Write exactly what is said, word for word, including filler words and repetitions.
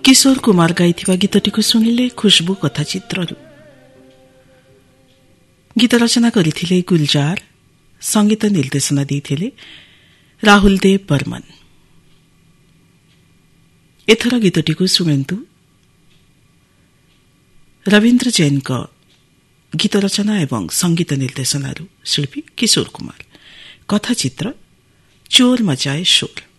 किशोर कुमार गाइथिबा गीतटीको सुनिले खुशबु कथाचित्रहरू। गीत रचना गरिथिले गुलजार, संगीत निर्देशना दिइथिले राहुल देव बर्मन। एथर गीतटीको सुनन्तु रविन्द्र जैनको गीत रचना एवं संगीत निर्देशनाहरू शिल्पी किशोर कुमार। कथाचित्र चोर मचाए शोर।